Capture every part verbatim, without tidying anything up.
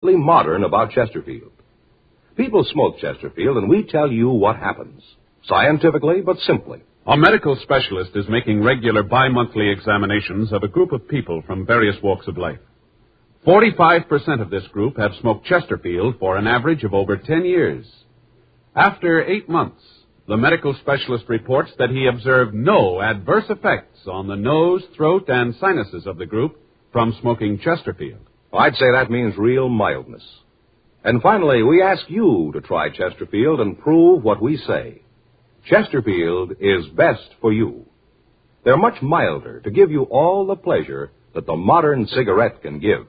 perfectly modern about Chesterfield. People smoke Chesterfield, and we tell you what happens. Scientifically, but simply. A medical specialist is making regular bi-monthly examinations of a group of people from various walks of life. forty-five percent of this group have smoked Chesterfield for an average of over ten years. After eight months, the medical specialist reports that he observed no adverse effects on the nose, throat, and sinuses of the group from smoking Chesterfield. I'd say that means real mildness. And finally, we ask you to try Chesterfield and prove what we say. Chesterfield is best for you. They're much milder to give you all the pleasure that the modern cigarette can give.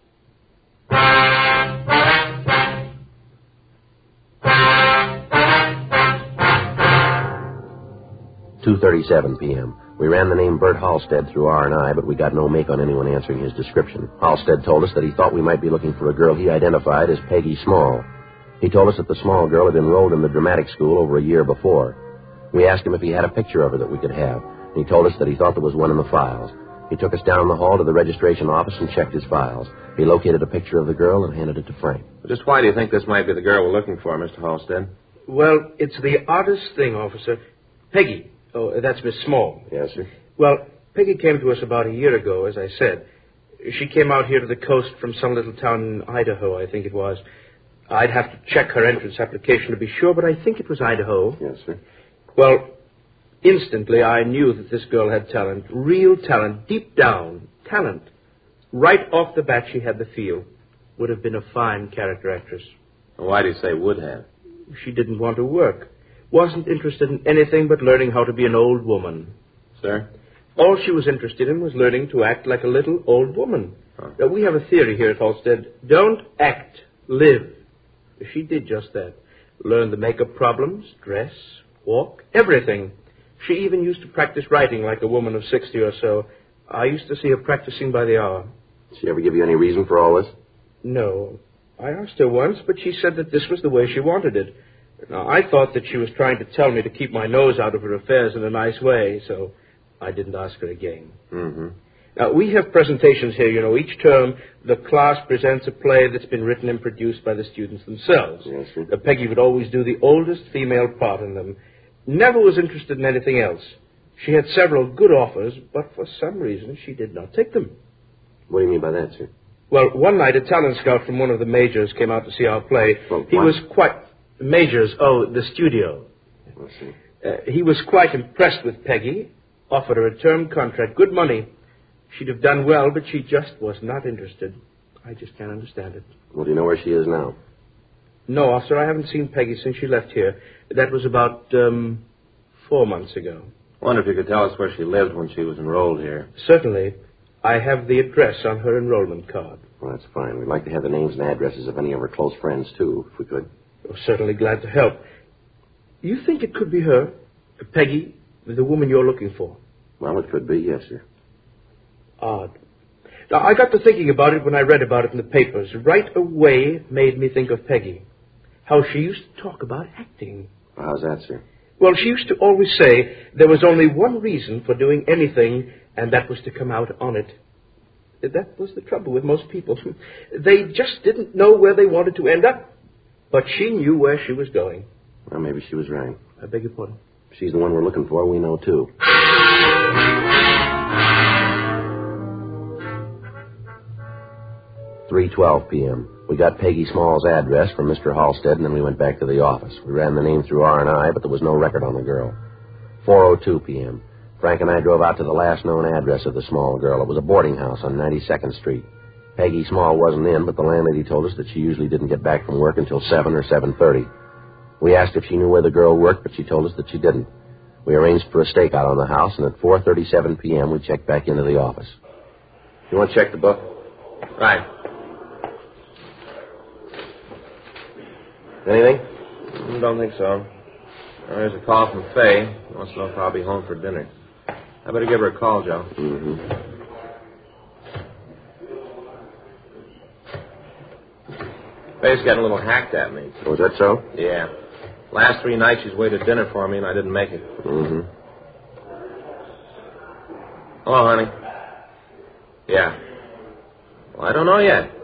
two thirty-seven p.m. We ran the name Bert Halstead through R and I, but we got no make on anyone answering his description. Halstead told us that he thought we might be looking for a girl he identified as Peggy Small. He told us that the Small girl had enrolled in the dramatic school over a year before. We asked him if he had a picture of her that we could have, and he told us that he thought there was one in the files. He took us down the hall to the registration office and checked his files. He located a picture of the girl and handed it to Frank. Just why do you think this might be the girl we're looking for, Mister Halstead? Well, it's the oddest thing, officer. Peggy. Oh, that's Miss Small. Yes, sir. Well, Peggy came to us about a year ago, as I said. She came out here to the coast from some little town in Idaho, I think it was. I'd have to check her entrance application to be sure, but I think it was Idaho. Yes, sir. Well, instantly I knew that this girl had talent, real talent, deep down, talent. Right off the bat she had the feel. Would have been a fine character actress. Well, why do you say would have? She didn't want to work. Wasn't interested in anything but learning how to be an old woman. Sir? All she was interested in was learning to act like a little old woman. Huh. Now, we have a theory here at Halstead. Don't act, live. She did just that. Learned the makeup problems, dress, walk, everything. She even used to practice writing like a woman of sixty or so. I used to see her practicing by the hour. Did she ever give you any reason for all this? No. I asked her once, but she said that this was the way she wanted it. Now, I thought that she was trying to tell me to keep my nose out of her affairs in a nice way, so I didn't ask her again. Mm-hmm. Now, we have presentations here, you know. Each term, the class presents a play that's been written and produced by the students themselves. Yes, sir. Uh, Peggy would always do the oldest female part in them. Never was interested in anything else. She had several good offers, but for some reason she did not take them. What do you mean by that, sir? Well, one night a talent scout from one of the majors came out to see our play. Well, he what? was quite... Majors, oh, the studio. Let's see. Uh, he was quite impressed with Peggy, offered her a term contract, good money. She'd have done well, but she just was not interested. I just can't understand it. Well, do you know where she is now? No, officer, I haven't seen Peggy since she left here. That was about, um, four months ago. I wonder if you could tell us where she lived when she was enrolled here. Certainly. I have the address on her enrollment card. Well, that's fine. We'd like to have the names and addresses of any of her close friends, too, if we could. Oh, certainly glad to help. You think it could be her, Peggy, the woman you're looking for? Well, it could be, yes, sir. Odd. Now, I got to thinking about it when I read about it in the papers. Right away, it made me think of Peggy. How she used to talk about acting. Well, how's that, sir? Well, she used to always say there was only one reason for doing anything, and that was to come out on it. That was the trouble with most people. They just didn't know where they wanted to end up. But she knew where she was going. Well, maybe she was right. I beg your pardon? If she's the one we're looking for, we know, too. three twelve p.m. We got Peggy Small's address from Mister Halstead, and then we went back to the office. We ran the name through R and I, but there was no record on the girl. four oh two p.m. Frank and I drove out to the last known address of the Small girl. It was a boarding house on ninety-second Street. Peggy Small wasn't in, but the landlady told us that she usually didn't get back from work until seven or seven thirty. We asked if she knew where the girl worked, but she told us that she didn't. We arranged for a stakeout on the house, and at four thirty-seven p.m. we checked back into the office. You want to check the book? Right. Anything? I don't think so. Well, there's a call from Faye. Wants to know if I'll be home for dinner. I better give her a call, Joe. Mm-hmm. Faye's got a little hacked at me. Oh, is that so? Yeah. Last three nights she's waited dinner for me and I didn't make it. Mm-hmm. Hello, honey. Yeah. Well, I don't know yet.